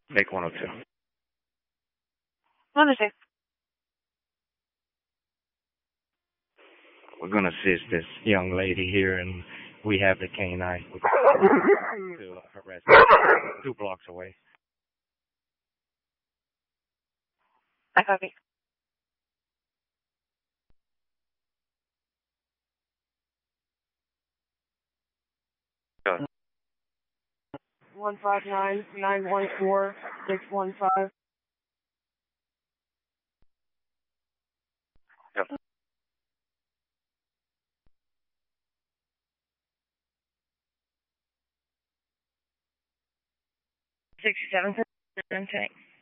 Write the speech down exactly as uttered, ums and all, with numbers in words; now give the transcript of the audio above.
Make one oh two. one oh two. We're going to assist this young lady here, and we have the canine to arrest her two blocks away. I copy. Go. One five nine nine one four six one five. Yep. Sixty-seven percent tank.